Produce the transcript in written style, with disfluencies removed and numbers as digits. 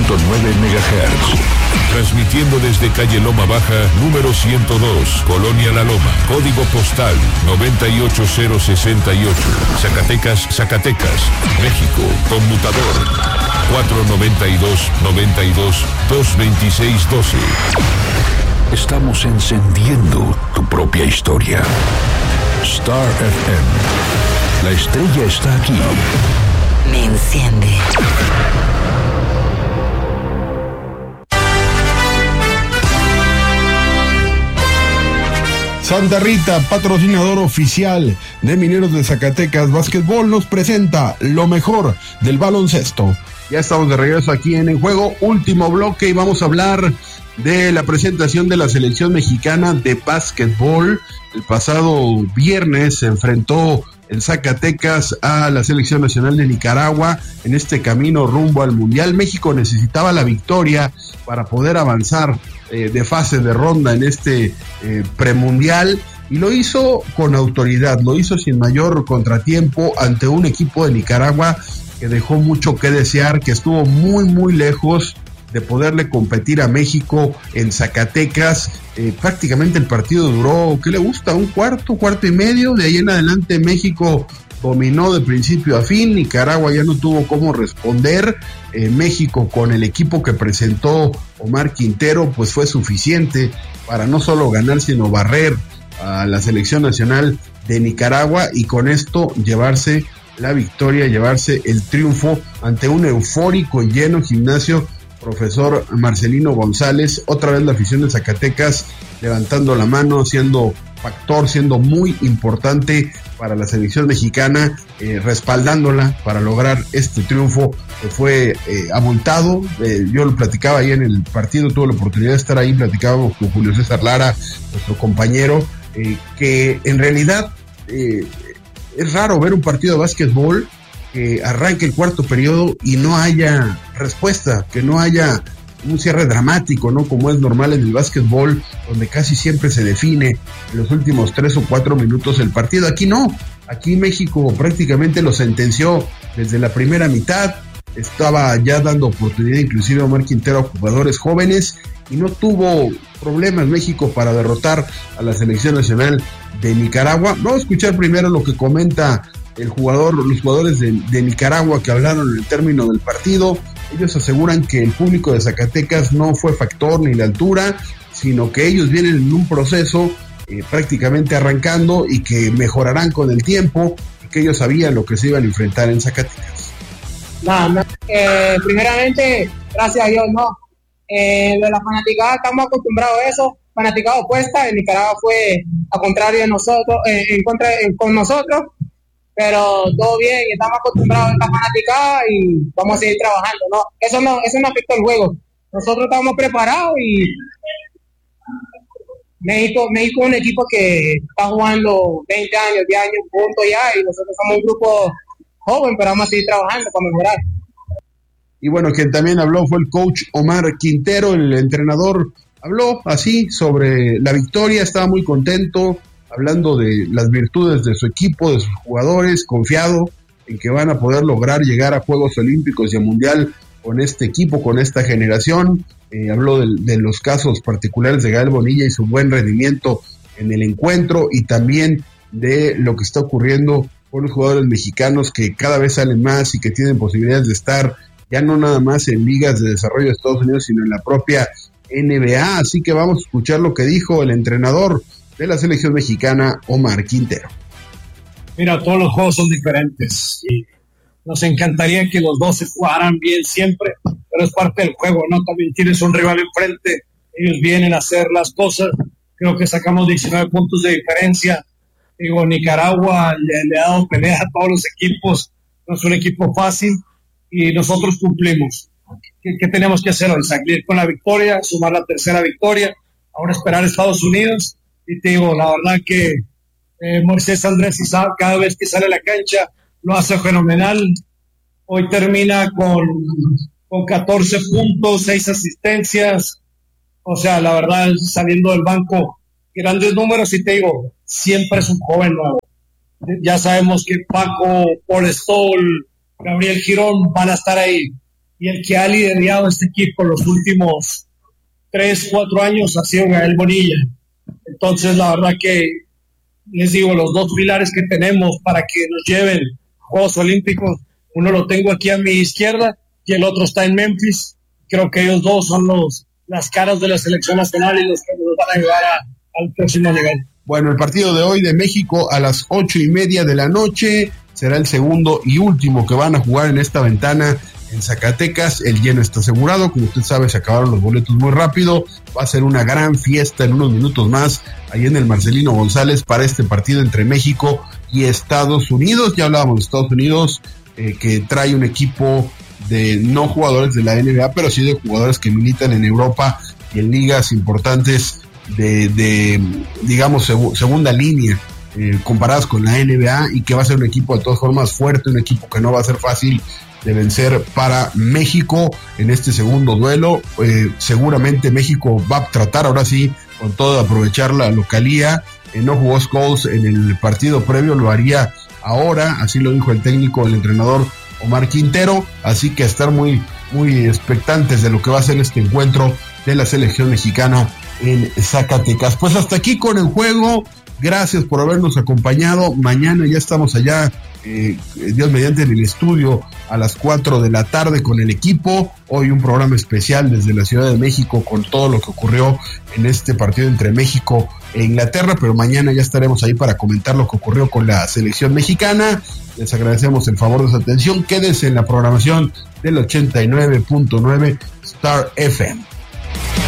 MHz. Transmitiendo desde calle Loma Baja, número 102, Colonia La Loma, código postal 98068, Zacatecas, México, conmutador 492-92-226-12. Estamos encendiendo tu propia historia. Star FM. La estrella está aquí. Me enciende. Santa Rita, patrocinador oficial de Mineros de Zacatecas Básquetbol, nos presenta lo mejor del baloncesto. Ya estamos de regreso aquí en Juego, último bloque, y vamos a hablar de la presentación de la selección mexicana de básquetbol. El pasado viernes se enfrentó en Zacatecas a la selección nacional de Nicaragua en este camino rumbo al Mundial. México necesitaba la victoria para poder avanzar de fase de ronda en este premundial, y lo hizo con autoridad, lo hizo sin mayor contratiempo ante un equipo de Nicaragua que dejó mucho que desear, que estuvo muy lejos de poderle competir a México en Zacatecas. Prácticamente el partido duró, ¿qué le gusta? Un cuarto y medio. De ahí en adelante México dominó de principio a fin. Nicaragua ya no tuvo cómo responder. México, con el equipo que presentó Omar Quintero, pues fue suficiente para no solo ganar, sino barrer a la selección nacional de Nicaragua, y con esto llevarse la victoria, llevarse el triunfo ante un eufórico y lleno gimnasio Profesor Marcelino González. Otra vez la afición de Zacatecas levantando la mano, siendo factor, siendo muy importante para la selección mexicana, respaldándola para lograr este triunfo que fue abultado. Yo lo platicaba ahí en el partido, tuve la oportunidad de estar ahí, platicábamos con Julio César Lara, nuestro compañero, que en realidad es raro ver un partido de básquetbol que arranque el cuarto periodo y no haya respuesta, que no haya un cierre dramático, ¿no? Como es normal en el básquetbol, donde casi siempre se define en los últimos 3 o 4 minutos el partido. Aquí no, aquí México prácticamente lo sentenció desde la primera mitad. Estaba ya dando oportunidad inclusive a Omar Quintero a jugadores jóvenes, y no tuvo problemas México para derrotar a la selección nacional de Nicaragua. Vamos a escuchar primero lo que comenta los jugadores de Nicaragua, que hablaron en el término del partido. Ellos aseguran que el público de Zacatecas no fue factor ni la altura, sino que ellos vienen en un proceso prácticamente arrancando, y que mejorarán con el tiempo, y que ellos sabían lo que se iban a enfrentar en Zacatecas. Primeramente, gracias a Dios, ¿no? De la fanaticada estamos acostumbrados a eso, fanaticada opuesta. En Nicaragua fue a contrario de nosotros, con nosotros, pero todo bien, estamos acostumbrados a esta fanaticada y vamos a seguir trabajando, ¿no? Eso no afecta el juego. Nosotros estamos preparados, y México es un equipo que está jugando 20 años, 10 años juntos ya, y nosotros somos un grupo joven, pero vamos a seguir trabajando para mejorar. Y bueno, quien también habló fue el coach Omar Quintero, el entrenador. Habló así sobre la victoria, estaba muy contento, hablando de las virtudes de su equipo, de sus jugadores, confiado en que van a poder lograr llegar a Juegos Olímpicos y a Mundial con este equipo, con esta generación. Habló de los casos particulares de Gael Bonilla y su buen rendimiento en el encuentro, y también de lo que está ocurriendo con los jugadores mexicanos, que cada vez salen más y que tienen posibilidades de estar ya no nada más en ligas de desarrollo de Estados Unidos, sino en la propia NBA. Así que vamos a escuchar lo que dijo el entrenador de la selección mexicana, Omar Quintero. Mira, todos los juegos son diferentes y nos encantaría que los dos se jugaran bien siempre, pero es parte del juego, ¿no? También tienes un rival enfrente, ellos vienen a hacer las cosas. Creo que sacamos 19 puntos de diferencia. Digo, Nicaragua le ha dado pelea a todos los equipos, no es un equipo fácil, y nosotros cumplimos. ¿Qué tenemos que hacer hoy? Salir con la victoria, sumar la tercera victoria, ahora esperar a Estados Unidos. Y te digo, la verdad que Moisés Andrés Isaac, cada vez que sale a la cancha, lo hace fenomenal. Hoy termina con 14 puntos, 6 asistencias. O sea, la verdad, saliendo del banco, grandes números, y te digo, siempre es un joven nuevo. Ya sabemos que Paco, Paul Stoll, Gabriel Girón van a estar ahí, y el que ha liderado este equipo los últimos 3-4 años ha sido Gael Bonilla. Entonces, la verdad que les digo, los dos pilares que tenemos para que nos lleven Juegos Olímpicos, uno lo tengo aquí a mi izquierda y el otro está en Memphis. Creo que ellos dos son las caras de la selección nacional y los que nos van a llevar al próximo nivel. Bueno, el partido de hoy de México a las 8:30 de la noche será el segundo y último que van a jugar en esta ventana en Zacatecas. El lleno está asegurado, como usted sabe, se acabaron los boletos muy rápido. Va a ser una gran fiesta en unos minutos más ahí en el Marcelino González para este partido entre México y Estados Unidos. Ya hablábamos de Estados Unidos, que trae un equipo de no jugadores de la NBA, pero sí de jugadores que militan en Europa y en ligas importantes de digamos, segunda línea, comparadas con la NBA, y que va a ser un equipo de todas formas fuerte, un equipo que no va a ser fácil de vencer para México en este segundo duelo. Seguramente México va a tratar ahora sí con todo de aprovechar la localía. No jugó Scholes en el partido previo, lo haría ahora, así lo dijo el técnico, el entrenador Omar Quintero, así que a estar muy, muy expectantes de lo que va a ser este encuentro de la selección mexicana en Zacatecas. Pues hasta aquí con el juego. Gracias por habernos acompañado. Mañana ya estamos allá, Dios mediante, en el estudio a las 4 de la tarde con el equipo. Hoy un programa especial desde la Ciudad de México con todo lo que ocurrió en este partido entre México e Inglaterra, pero mañana ya estaremos ahí para comentar lo que ocurrió con la selección mexicana. Les agradecemos el favor de su atención. Quédense en la programación del 89.9 Star FM.